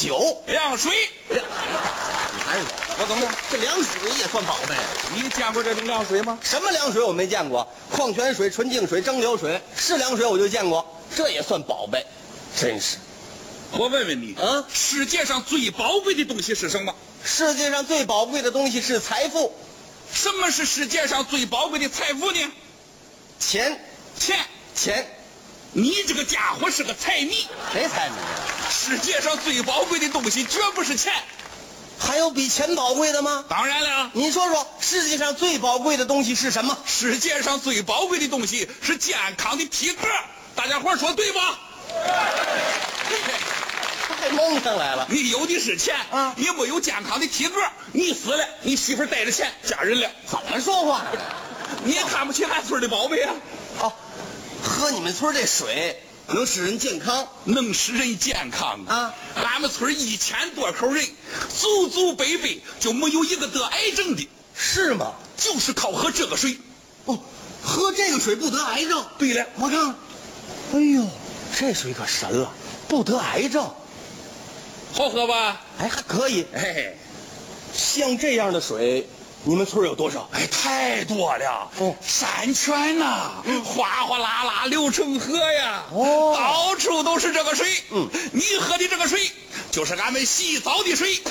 酒、 凉水。 你还是我怎么了？ 这凉水也算宝贝？ 你见过这种凉水吗？ 什么凉水我没见过？矿泉水、纯净水、蒸馏水是凉水我就见过，这也算宝贝？真是。 我问问你啊， 世界上最宝贵的东西是什么？ 世界上最宝贵的东西是财富。 什么是世界上最宝贵的财富呢？ 钱。 钱。你这个家伙是个财迷。 谁财迷啊？ 世界上最宝贵的东西绝不是钱。 还有比钱宝贵的吗？ 当然了。 你说说，世界上最宝贵的东西是什么？ 世界上最宝贵的东西是健康的体格。大家伙说对吧？ 太蒙上来了。 你有的是钱啊， 你没有健康的体格，你死了，你媳妇带着钱嫁人了。 怎么说话？ 你也看不起俺村的宝贝啊？ 哦，喝你们村这水能使人健康， 能使人健康啊！ 俺们村1000多口人，祖祖辈辈就没有一个得癌症的。 是吗？ 就是靠喝这个水。 哦，喝这个水不得癌症。 对了， 我看看，哎呦，这水可神了，不得癌症。 好喝吧？ 哎，还可以。 哎， 像这样的水，你们村有多少？ 哎，太多了。 哦， 山泉呐，哗哗啦啦流成河呀。 哦， 到处都是这个水。 嗯， 你喝的这个水就是俺们洗澡的水。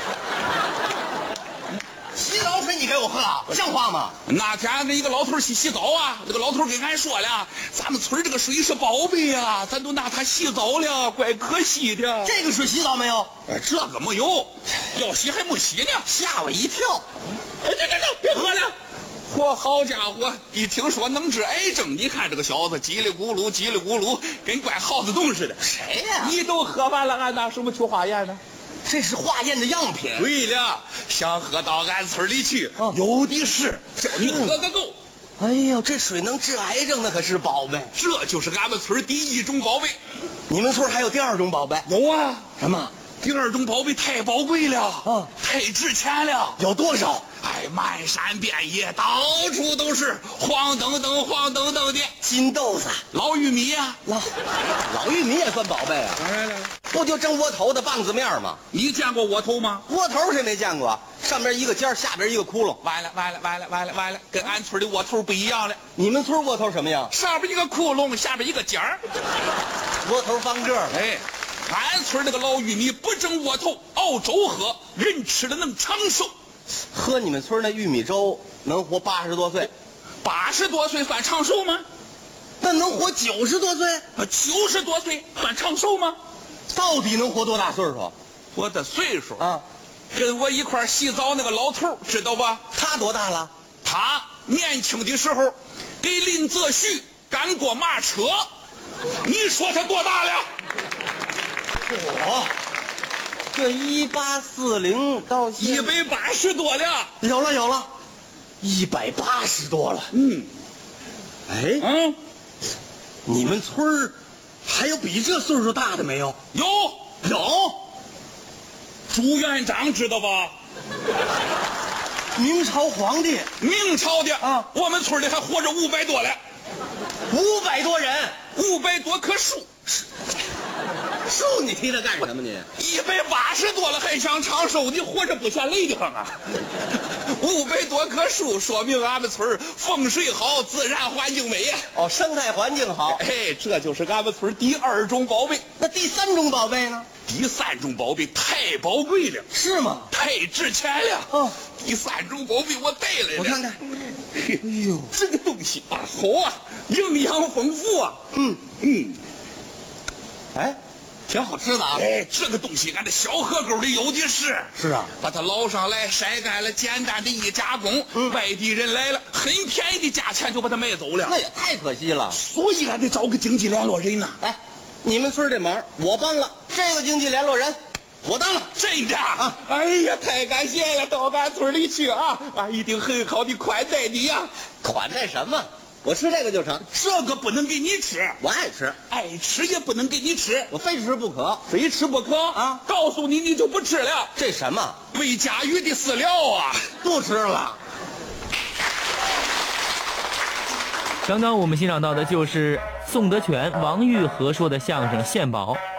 洗澡水你给我喝啊？像话吗？ 那天那一个老头去洗澡啊，那个老头跟俺说了，咱们村这个水是宝贝呀，咱都拿它洗澡了，怪可惜的。 这个水洗澡没有？ 这个没有，要洗还没洗呢， 吓我一跳。 哎，别喝了！我好家伙，一听说能治癌症，你看这个小子叽里咕噜叽里咕噜，跟灌耗子洞似的。 谁呀？ 你都喝完了，俺拿什么去化验呢？ 这是化验的样品。 对了，想喝到俺村里去， 哦， 有的是，叫你喝个够。 哎呦，这水能治癌症，那可是宝贝。 这就是俺们村第一种宝贝。 你们村还有第二种宝贝？ 有啊。 什么？ 第二种宝贝太宝贵了， 啊， 太值钱了。 有多少？ 哎，满山遍野，到处都是黄澄澄、黄澄澄的金豆子、 老玉米呀、 老玉米也算宝贝啊。 当然了， 不就蒸窝头的棒子面吗？ 你见过窝头吗？ 窝头谁没见过？上边一个尖，下边一个窟窿。 完了，跟俺村的窝头不一样了。 你们村窝头什么样？ 上边一个窟窿，下边一个尖儿。 窝头方个。 哎，俺村那个老玉米不蒸窝头，熬粥喝，人吃了能长寿。 喝你们村那玉米粥能活80多岁 ，80多岁算长寿吗？ 那能活90多岁 ？90多岁算长寿吗？ 到底能活多大岁数？ 我的岁数啊， 跟我一块洗澡那个老头知道吧？ 他多大了？ 他年轻的时候给林则徐赶过马车，你说他多大了？ 这1840到 180多了。 有了，180多了。哎，你们村还有比这岁数大的没有？ 有，朱元璋知道吧？ 明朝皇帝。 明朝的啊， 我们村里还活着500多了。 500多人 ，500多棵树。 树你提它干什么你 ？180多了还想长寿，你活着不嫌累的慌啊！500多棵树，说明俺们村风水好，自然环境美呀。 哦，生态环境好。 哎，这就是俺们村第2种宝贝。 那第3种宝贝呢？ 第3种宝贝太宝贵了。 是吗？ 太值钱了。 哦， 第3种宝贝我带来了， 我看看。 哎呦，这个东西啊，好啊，营养丰富啊。 哎，挺好吃的啊！ 哎，这个东西俺的小河沟里有的是。 是啊， 把它捞上来，晒干了，简单的一加工，外地人来了，很便宜的价钱就把它买走了。 那也太可惜了。 所以俺得找个经济联络人呐。 哎，你们村这忙我帮了，这个经济联络人我当了。 真的啊！哎呀，太感谢了，到俺村里去啊，俺一定很好的款待你呀。 款待什么？我吃这个就成。 这个不能给你吃， 我爱吃， 爱吃也不能给你吃， 我非吃不可， 非吃不可啊！ 告诉你，你就不吃了。 这什么？ 喂甲鱼的饲料啊！ 不吃了。 刚刚我们欣赏到的就是宋德全、王玉和说的相声《献宝》。